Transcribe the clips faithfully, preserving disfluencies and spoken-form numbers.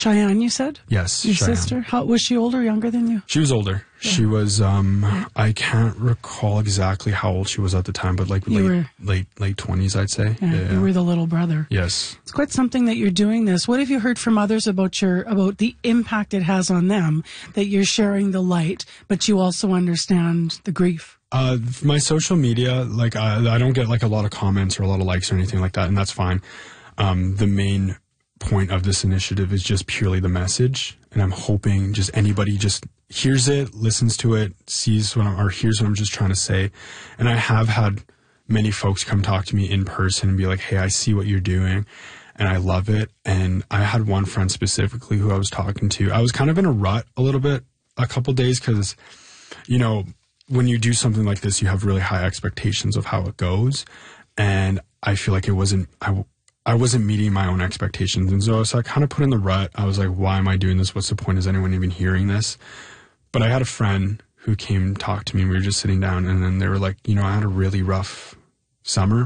Cheyenne, you said? Yes, Your Cheyenne. sister? How, was she older or younger than you? She was older. Yeah. She was, um, yeah. I can't recall exactly how old she was at the time, but like late, were, late, late twenties, I'd say. Yeah, yeah, you were the little brother. Yes. It's quite something that you're doing this. What have you heard from others about your, about the impact it has on them, that you're sharing the light, but you also understand the grief? Uh, my social media, like, I, I don't get like a lot of comments or a lot of likes or anything like that, and that's fine. Um, the main point of this initiative is just purely the message, and I'm hoping just anybody just hears it, listens to it, sees what I'm, or hears what I'm just trying to say. And I have had many folks come talk to me in person and be like, hey, I see what you're doing and I love it. And I had one friend specifically who I was talking to. I was kind of in a rut a little bit a couple days because, you know, when you do something like this, you have really high expectations of how it goes. And I feel like it wasn't, I, I wasn't meeting my own expectations. And so, so I kind of put in the rut. I was like, why am I doing this? What's the point? Is anyone even hearing this? But I had a friend who came talk to me. We were just sitting down, and then they were like, you know, I had a really rough summer,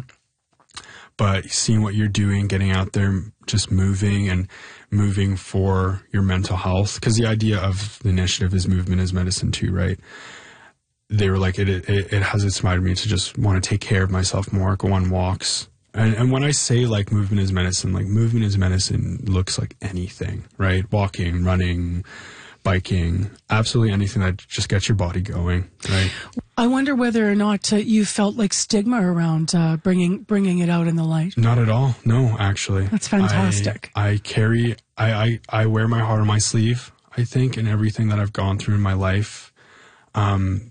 but seeing what you're doing, getting out there, just moving and moving for your mental health. Because the idea of the initiative is movement is medicine too, right? They were like, it, it, it has inspired me to just want to take care of myself more, go on walks. And, and when I say like movement is medicine, like movement is medicine looks like anything, right? Walking, running, biking, absolutely anything that just gets your body going, right? I wonder whether or not uh, you felt like stigma around uh, bringing bringing it out in the light. Not at all. No, actually. That's fantastic. I, I carry, I, I, I wear my heart on my sleeve, I think, in everything that I've gone through in my life. Um,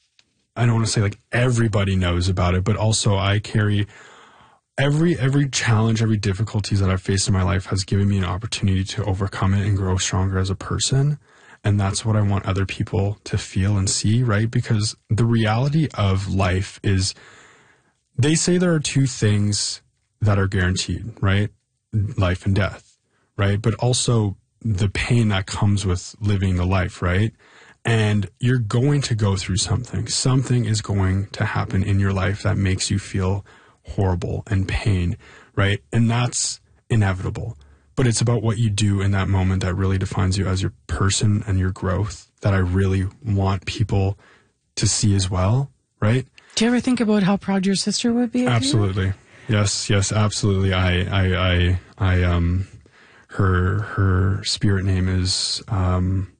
I don't want to say like everybody knows about it, but also I carry every every challenge, every difficulties that I've faced in my life has given me an opportunity to overcome it and grow stronger as a person. And that's what I want other people to feel and see, right? Because the reality of life is, they say there are two things that are guaranteed, right? Life and death, right? But also the pain that comes with living the life, right? And you're going to go through something. Something is going to happen in your life that makes you feel horrible and pain, right? And that's inevitable. But it's about what you do in that moment that really defines you as your person and your growth that I really want people to see as well, right? Do you ever think about how proud your sister would be of Absolutely. you? Yes, yes, absolutely. I, I, I, I, um, her, her spirit name is, um,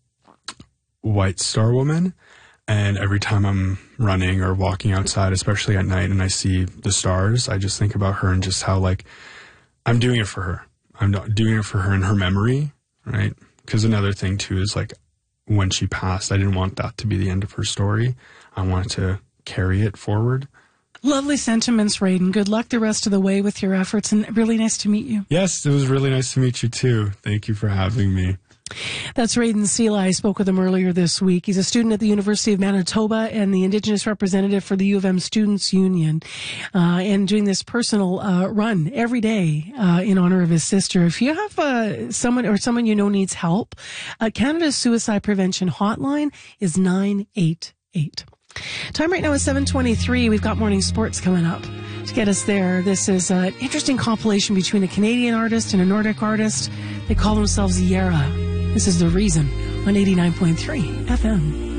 White Star Woman. And every time I'm running or walking outside, especially at night, and I see the stars, I just think about her and just how, like, I'm doing it for her. I'm doing it for her in her memory, right? Because another thing, too, is, like, when she passed, I didn't want that to be the end of her story. I wanted to carry it forward. Lovely sentiments, Raiden. Good luck the rest of the way with your efforts, and really nice to meet you. Yes, it was really nice to meet you, too. Thank you for having me. That's Raiden Seela. I spoke with him earlier this week. He's a student at the University of Manitoba and the Indigenous representative for the U of M Students' Union, uh, and doing this personal uh, run every day uh, in honor of his sister. If you have uh, someone or someone you know needs help, uh, Canada's Suicide Prevention Hotline is nine eight eight. Time right now is seven twenty-three. We've got morning sports coming up. To get us there, this is an interesting compilation between a Canadian artist and a Nordic artist. They call themselves Yara. This is The Reason on eighty-nine point three F M.